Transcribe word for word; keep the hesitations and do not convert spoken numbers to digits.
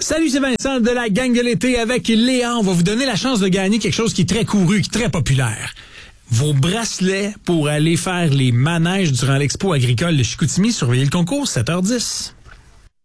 Salut, c'est Vincent de la gang de l'été avec Léa. On va vous donner la chance de gagner quelque chose qui est très couru, qui est très populaire. Vos bracelets pour aller faire les manèges durant l'expo agricole de Chicoutimi. Surveillez le concours, sept heures dix.